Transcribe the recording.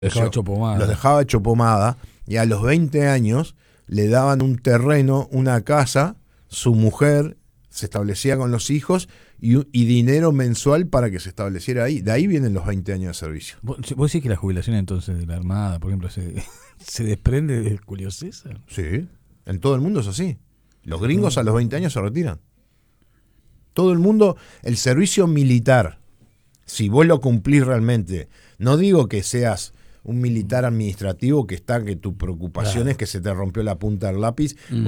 Los dejaba hecho pomada, y a los 20 años le daban un terreno, una casa, su mujer se establecía con los hijos y dinero mensual para que se estableciera ahí. De ahí vienen los 20 años de servicio. ¿Vos decís que la jubilación entonces de la Armada, por ejemplo, se desprende de Julio César? Sí, en todo el mundo es así. Los gringos a los 20 años se retiran. Todo el mundo, el servicio militar, si vos lo cumplís realmente, no digo que seas un militar administrativo que tu preocupación es que se te rompió la punta del lápiz